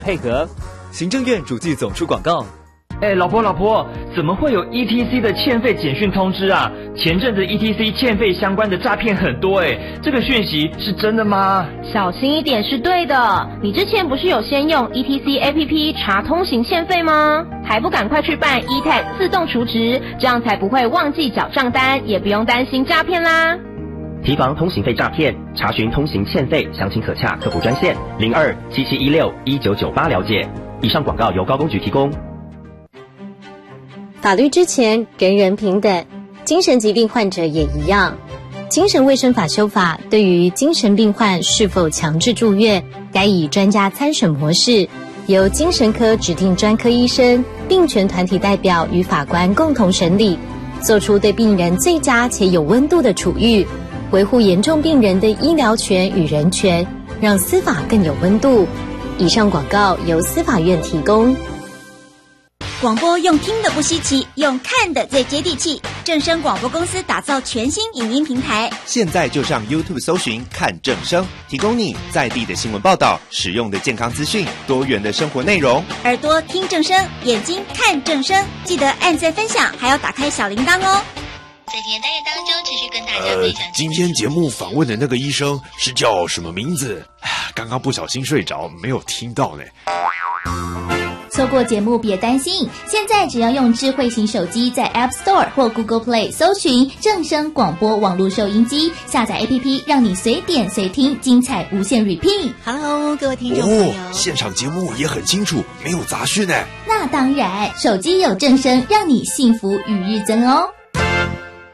配合。行政院主计总处广告。 老婆，怎么会有 ETC 的欠费简讯通知啊？前阵子 ETC 欠费相关的诈骗很多这个讯息是真的吗？ 小心一点是对的。你之前不是有先用 ETC APP 查通行欠费吗？还不赶快去办 eTag 自动储值，这样才不会忘记缴账单，也不用担心诈骗啦。 提防通行费诈骗，查询通行欠费，详情可洽客服专线0277161998了解。以上广告由高工局提供。 法律之前，人人平等，精神疾病患者也一样。精神卫生法修法对于精神病患是否强制住院，该以专家参审模式，由精神科指定专科医生、病权团体代表与法官共同审理，做出对病人最佳且有温度的处遇，维护严重病人的医疗权与人权，让司法更有温度。以上广告由司法院提供。 广播用听的不稀奇，用看的最接地气。正声广播公司打造全新影音平台， 现在就上 YouTube 搜寻看正声，提供你在地的新闻报道、实用的健康资讯、多元的生活内容。 耳朵听正声，眼睛看正声，记得按赞分享，还要打开小铃铛哦。 在今天单元当中，持续跟大家分享。 今天节目访问的那个医生是叫什么名字？刚刚不小心睡着，没有听到呢。 错过节目别担心，现在只要用智慧型手机在 App Store 或 Google Play 搜寻正声广播网络收音机，下载 APP， 让你随点随听，精彩无限 repeat。 Hello， 各位听众朋友， 现场节目也很清楚，没有杂讯呢。 那当然，手机有正声，让你幸福与日增哦。